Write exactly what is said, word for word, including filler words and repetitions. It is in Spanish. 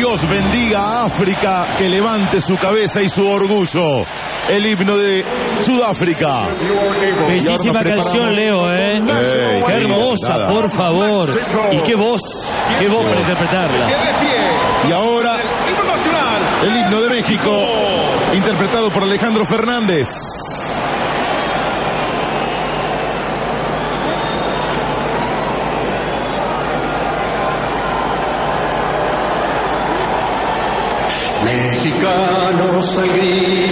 Dios bendiga a África, que levante su cabeza y su orgullo. El himno de Sudáfrica. Bellísima canción, Leo, ¿eh? Ey, qué hermosa, nada. Por favor. Y qué voz, qué voz para interpretarla. Y ahora, el himno de México, interpretado por Alejandro Fernández. Mexicanos al grito